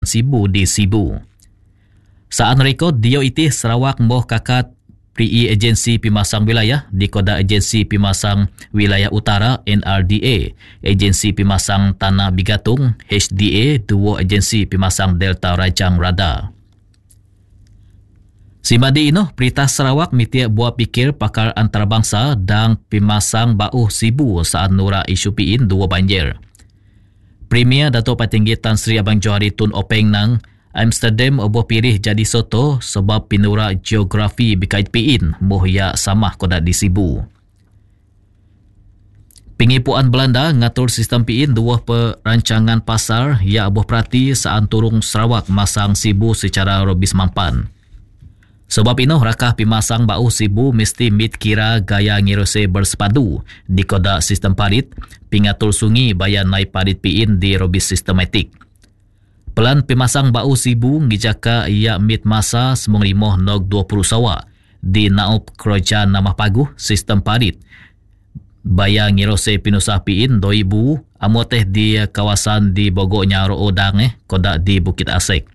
Sibu di Sibu. Saat rekod DOIT Sarawak moh kakat PRI Agensi Pimasang Wilayah di Koda Agensi Pimasang Wilayah Utara NRDA, Agensi Pimasang Tanah Bigatung HDA, dua Agensi Pimasang Delta Rajang Rada. Simadi ino, Perintah Sarawak mitiak buat pikir pakar antarabangsa dan pimasang bauh Sibu saat nura isu piin dua banjir. Premier Datuk Patinggi Tan Sri Abang Johari Tun Openg nang Amsterdam oboh pilih jadi soto sebab pinura geografi berkait piin muhya samah kodak di Sibu. Pengipuan Belanda ngatur sistem piin dua perancangan pasar ya oboh perhati saat turung Sarawak masang Sibu secara robis mampan. Sebab ino rakah pimasang bau Sibu mesti mit kira gaya ngirose bersepadu di kodak sistem parit, pingatul sungi bayan naik parit piin di robis sistematik. Pelan pimasang bau Sibu ngijaka ia mit masa semung limoh nog 20 sawa di naup kerja nama paguh sistem parit. Bayang ngirose pinusah piin 2000 amoteh di kawasan di Bogoknya Roodang kodak di Bukit Asek.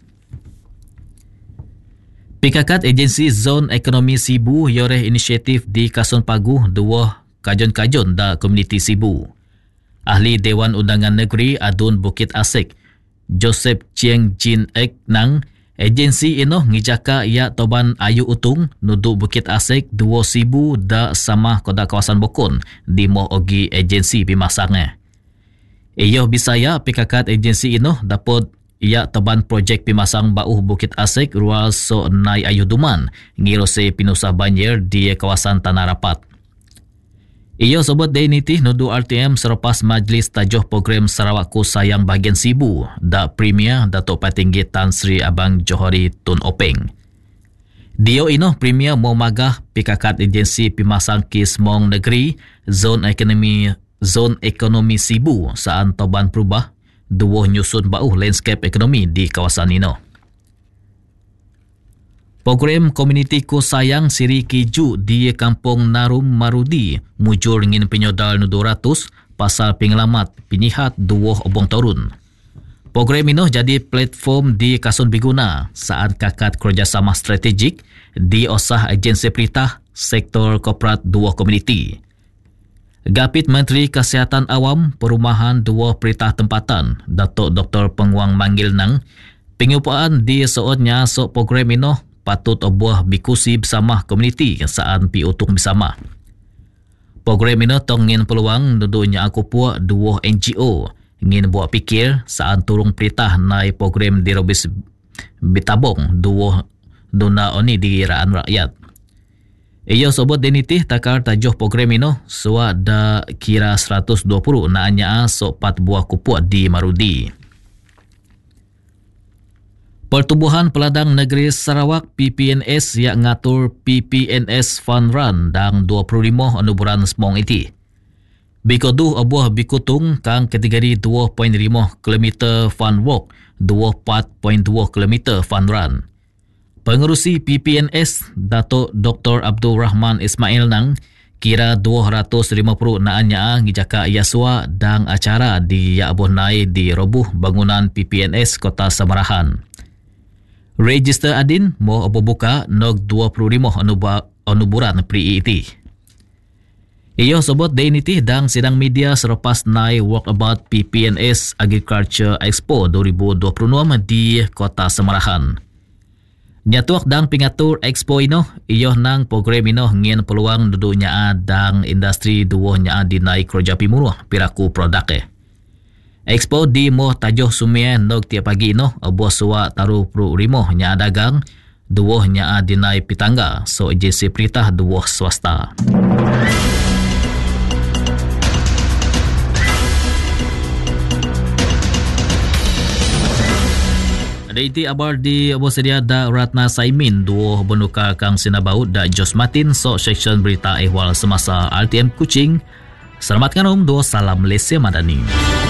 Pikakat Agensi Zon Ekonomi Sibu yoreh inisiatif di Kasun Paguh dua kajon-kajon da komuniti Sibu. Ahli Dewan Undangan Negeri Adun Bukit Asek Joseph Chiang Jin Ek nang agensi ino ngijaka ia toban ayu utung nuduk Bukit Asek 2,000 da sama koda kawasan Bokon di moh ogi agensi pimasangnya. Iyo bisaya pikakat agensi ino dapat ia toban projek pimasang bauh Bukit Asek rual so nai ayu duman ngirose pinusah banjir di kawasan Tanah Rapat. Iyo sobat Dainiti nudu RTM selepas majlis tajuh program Sarawakku Sayang bahagian Sibu da Premier Datuk Patinggi Tan Sri Abang Johari Tun Openg. Dio ino Premier mau magah pikakat agensi pimasang Kismong Negeri Zon Ekonomi Sibu saan toban perubah dua nyusun bauh landscape ekonomi di kawasan ino. Program Komuniti Ku Sayang Siri Kiju di Kampung Narum Marudi mujur ngin penyodal 200 pasal pengelamat penyihat dua obong turun. Program ini jadi platform di Kasun Biguna saat kakat kerjasama strategik di osah agensi perintah sektor korporat dua komuniti. Gapit Menteri Kesihatan Awam Perumahan dua perintah tempatan Datuk Dr. Penguang Manggil nang pengupaan di soodnya sok program ini patut obuah bikusi bersama komuniti saat piutung bersama. Program ini tongin peluang duduknya aku puak dua NGO ngin buat pikir saat turung perintah naik program di robis bitabong dua dona oni di raan rakyat. Iyo sobat denitih takar tajuh program ini suat da kira 120 naanya sok 4 buah kupuak di Marudi. Pertubuhan Peladang Negeri Sarawak PPNS yang ngatur PPNS Fun Run dan 25 anuburan semong iti. Bikoduh abuah bikutung kang kategori 2.5 km Fun Walk, 24.2 km Fun Run. Pengerusi PPNS Datuk Dr. Abdul Rahman Ismail nang kira 250 naanya ngijaka Yasua dan acara di Yabuh Nai di robuh bangunan PPNS Kota Samarahan. Register adin mau buka nog 25 anuburan PRI. Iyo sobat Dainiti dan sidang media selepas naik walkabout PPNS Agriculture Expo 2026 di Kota Samarahan. Nyatuak dan pengatur Expo ino, iyo nang program ino ngin peluang duduknya dan industri duohnya di naik kerja pimuruh piraku produk Expo di moh tajuh sumie nog tiap pagi ino abuah suwa taruh pru rimoh nya dagang duoh nya dinai pitangga so agensi perintah duoh swasta. Ada iti abar di abuah sedia da Ratna Saimin duoh benukar kang sinabaut da Jos Martin so section berita ehwal semasa RTM Kuching. Selamat kanum duoh salam Malaysia Madani.